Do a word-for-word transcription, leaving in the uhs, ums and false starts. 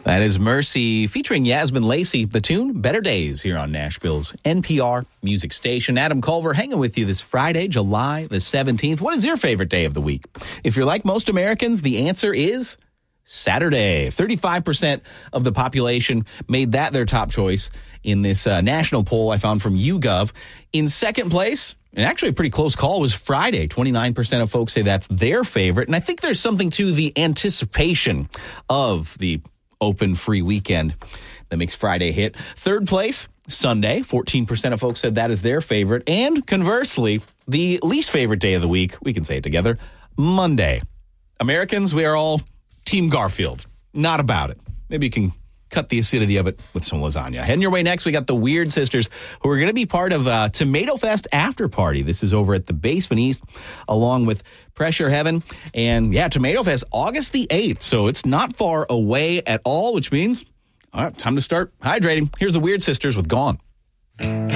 That is Mercy featuring Yasmin Lacey. The tune, Better Days, here on Nashville's N P R music station. Adam Culver hanging with you this Friday, July the seventeenth. What is your favorite day of the week? If you're like most Americans, the answer is Saturday. thirty-five percent of the population made that their top choice in this uh, national poll I found from YouGov. In second place, and actually a pretty close call, was Friday. twenty-nine percent of folks say that's their favorite. And I think there's something to the anticipation of the open free weekend that makes Friday hit. Third place, Sunday. fourteen percent of folks said that is their favorite. And conversely, the least favorite day of the week, we can say it together, Monday. Americans, we are all Team Garfield. Not about it. Maybe you can cut the acidity of it with some lasagna. Heading your way next, we got the Weird Sisters, who are going to be part of a Tomato Fest after party. This is over at the Basement East, along with Pressure Heaven. And yeah, Tomato Fest, August the eighth. So it's not far away at all, which means, all right, time to start hydrating. Here's the Weird Sisters with Gone.